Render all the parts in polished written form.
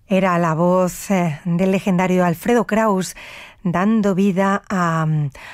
Era la voz del legendario Alfredo Kraus dando vida a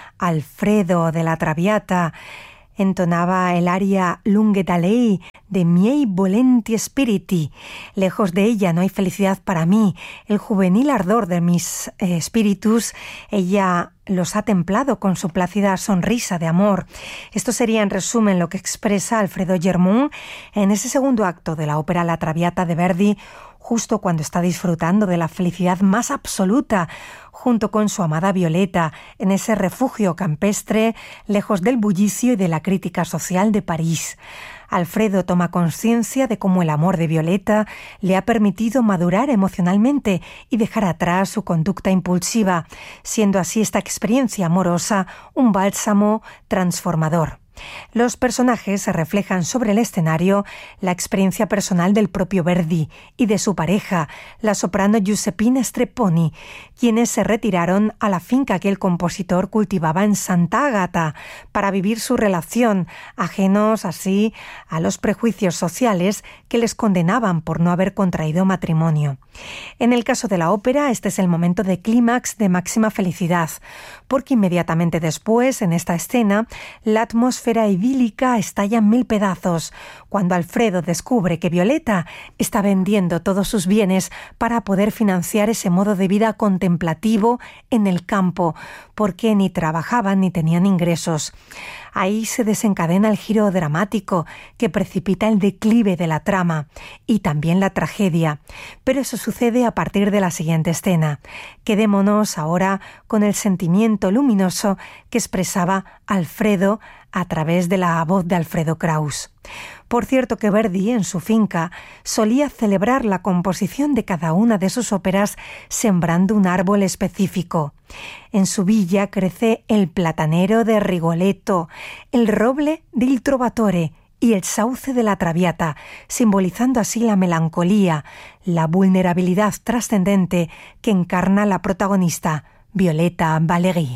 Alfredo de la Traviata. Entonaba el aria Lunge da lei de miei volenti spiriti. Lejos de ella no hay felicidad para mí. El juvenil ardor de mis espíritus, ella los ha templado con su plácida sonrisa de amor. Esto sería en resumen lo que expresa Alfredo Germont en ese segundo acto de la ópera La Traviata de Verdi, justo cuando está disfrutando de la felicidad más absoluta, junto con su amada Violeta, en ese refugio campestre, lejos del bullicio y de la crítica social de París. Alfredo toma conciencia de cómo el amor de Violeta le ha permitido madurar emocionalmente y dejar atrás su conducta impulsiva, siendo así esta experiencia amorosa un bálsamo transformador. Los personajes se reflejan sobre el escenario la experiencia personal del propio Verdi y de su pareja, la soprano Giuseppina Strepponi, quienes se retiraron a la finca que el compositor cultivaba en Santa Agata para vivir su relación, ajenos así a los prejuicios sociales que les condenaban por no haber contraído matrimonio. En el caso de la ópera, este es el momento de clímax de máxima felicidad, porque inmediatamente después, en esta escena, la atmósfera idílica estalla en 1000 pedazos, cuando Alfredo descubre que Violeta está vendiendo todos sus bienes para poder financiar ese modo de vida contemplativo en el campo, porque ni trabajaban ni tenían ingresos. Ahí se desencadena el giro dramático que precipita el declive de la trama y también la tragedia. Pero eso sucede a partir de la siguiente escena. Quedémonos ahora con el sentimiento luminoso que expresaba Alfredo a través de la voz de Alfredo Kraus. Por cierto que Verdi, en su finca, solía celebrar la composición de cada una de sus óperas sembrando un árbol específico. En su villa crece el platanero de Rigoletto, el roble de Il Trovatore y el sauce de la Traviata, simbolizando así la melancolía, la vulnerabilidad trascendente que encarna la protagonista, Violeta Valéry.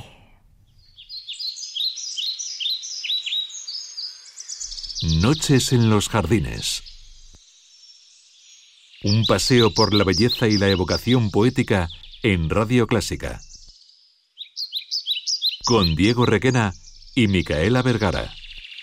Noches en los jardines. Un paseo por la belleza y la evocación poética en Radio Clásica. Con Diego Requena y Micaela Vergara.